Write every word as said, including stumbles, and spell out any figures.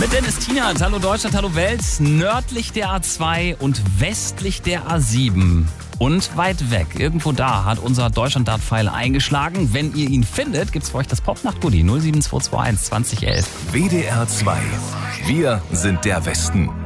Mit Dennis Tienert, hallo Deutschland, hallo Welt, nördlich der A zwei und westlich der A sieben. Und weit weg, irgendwo da hat unser Deutschland-Dart-Pfeil eingeschlagen. Wenn ihr ihn findet, gibt's für euch das Pop-Nacht-Goodie null sieben zwei zwei eins zwanzig elf. W D R zwei. Wir sind der Westen.